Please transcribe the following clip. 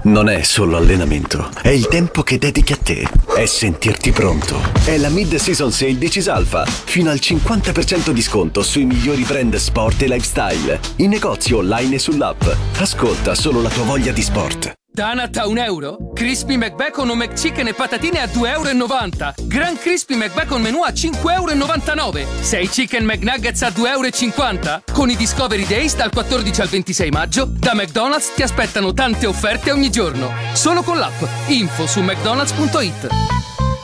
Non è solo allenamento, è il tempo che dedichi a te. È sentirti pronto. È la Mid-Season Sale di Cisalfa. Fino al 50% di sconto sui migliori brand sport e lifestyle. In negozio online e sull'app. Ascolta solo la tua voglia di sport. Donut a €1? Crispy McBacon o McChicken e patatine a €2,90. Gran Crispy McBacon menù a €5,99. 6 Chicken McNuggets a €2,50. Con i Discovery Days dal 14 al 26 maggio, da McDonald's ti aspettano tante offerte ogni giorno. Solo con l'app. Info su mcdonalds.it.